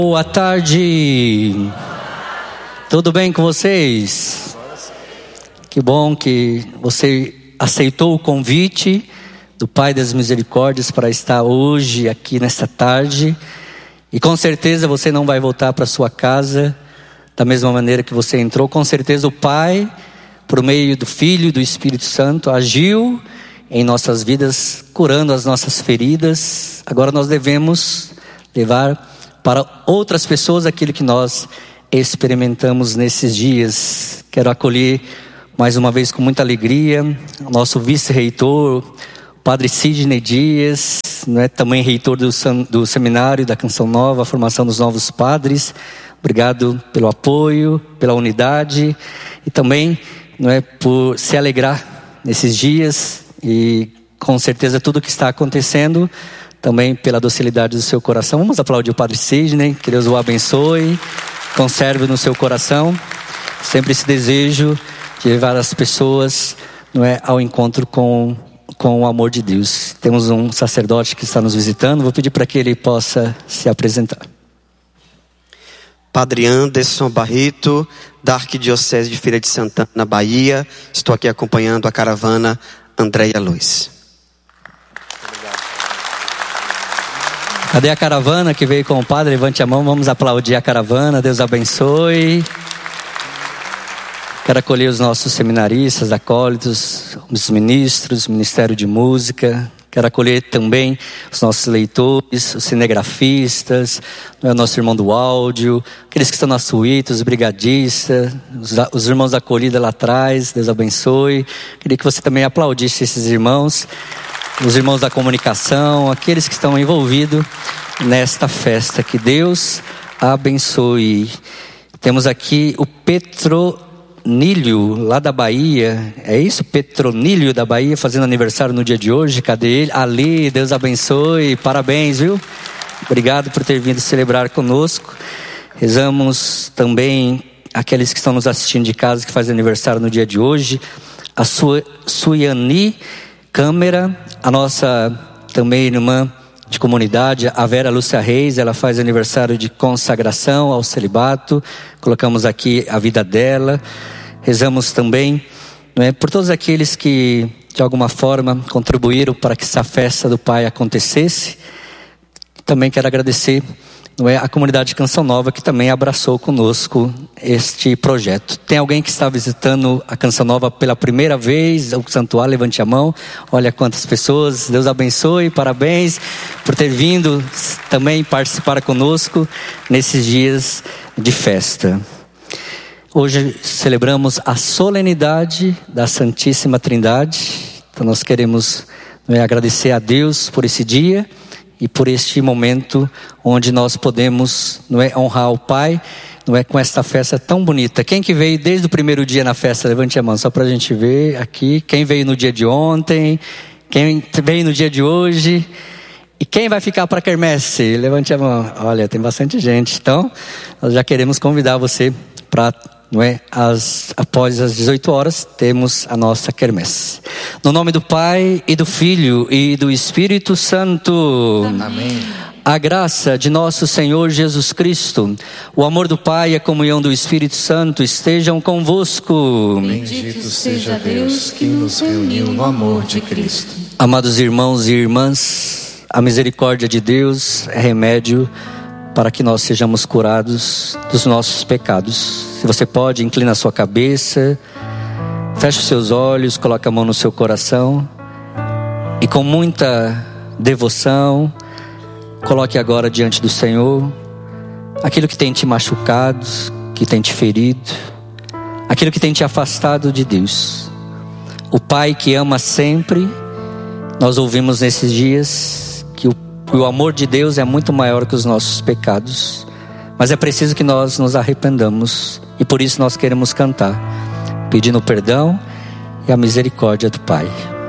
Boa tarde, tudo bem com vocês? Que bom que você aceitou o convite do Pai das Misericórdias para estar hoje aqui nesta tarde. E com certeza você não vai voltar para sua casa da mesma maneira que você entrou. Com certeza o Pai, por meio do Filho e do Espírito Santo, agiu em nossas vidas, curando as nossas feridas. Agora nós devemos levar para outras pessoas aquilo que nós experimentamos nesses dias. Quero acolher mais uma vez com muita alegria o nosso vice-reitor, o Padre Sidney Dias, também reitor do seminário da Canção Nova, a formação dos novos padres. Obrigado pelo apoio, pela unidade e também por se alegrar nesses dias e com certeza tudo o que está acontecendo, também pela docilidade do seu coração. Vamos aplaudir o Padre Sidney, que Deus o abençoe, conserve no seu coração sempre esse desejo de levar as pessoas ao encontro com o amor de Deus. Temos um sacerdote que está nos visitando, vou pedir para que ele possa se apresentar. Padre Anderson Barreto, da Arquidiocese de Feira de Santana, Bahia. Estou aqui acompanhando a caravana Andréia Luiz. Cadê a caravana que veio com o padre? Levante a mão, vamos aplaudir a caravana. Deus abençoe. Quero acolher os nossos seminaristas, acólitos, os ministros, Ministério de Música. Quero acolher também os nossos leitores, os cinegrafistas, o nosso irmão do áudio, aqueles que estão na suíte, os brigadistas, os irmãos da acolhida lá atrás. Deus abençoe. Queria que você também aplaudisse esses irmãos, os irmãos da comunicação, aqueles que estão envolvidos nesta festa. Que Deus abençoe. Temos aqui o Petronílio, lá da Bahia. É isso? Petronílio da Bahia, fazendo aniversário no dia de hoje. Cadê ele? Ali, Deus abençoe. Parabéns, viu? Obrigado por ter vindo celebrar conosco. Rezamos também aqueles que estão nos assistindo de casa, que fazem aniversário no dia de hoje. A Suiani Câmara, a nossa também irmã de comunidade, a Vera Lúcia Reis, ela faz aniversário de consagração ao celibato. Colocamos aqui a vida dela. Rezamos também por todos aqueles que de alguma forma contribuíram para que essa festa do Pai acontecesse. Também quero agradecer a comunidade de Canção Nova, que também abraçou conosco este projeto. Tem alguém que está visitando a Canção Nova pela primeira vez, o santuário? Levante a mão. Olha quantas pessoas. Deus abençoe, parabéns por ter vindo também participar conosco nesses dias de festa. Hoje celebramos a solenidade da Santíssima Trindade. Então nós queremos agradecer a Deus por esse dia e por este momento onde nós podemos honrar o Pai com esta festa tão bonita. Quem que veio desde o primeiro dia na festa? Levante a mão, só para a gente ver aqui. Quem veio no dia de ontem? Quem veio no dia de hoje? E quem vai ficar para a quermesse? Levante a mão. Olha, tem bastante gente. Então, nós já queremos convidar você para... após as 18 horas temos a nossa quermesse. No nome do Pai e do Filho e do Espírito Santo. Amém. A graça de nosso Senhor Jesus Cristo, o amor do Pai e a comunhão do Espírito Santo estejam convosco. Bendito seja Deus que nos reuniu no amor de Cristo. Amados irmãos e irmãs, a misericórdia de Deus é remédio para que nós sejamos curados dos nossos pecados. Se você pode, inclina a sua cabeça, feche os seus olhos, coloque a mão no seu coração e com muita devoção, coloque agora diante do Senhor aquilo que tem te machucado, que tem te ferido, aquilo que tem te afastado de Deus. O Pai que ama sempre, nós ouvimos nesses dias que o amor de Deus é muito maior que os nossos pecados, mas é preciso que nós nos arrependamos, e por isso nós queremos cantar, pedindo perdão e a misericórdia do Pai.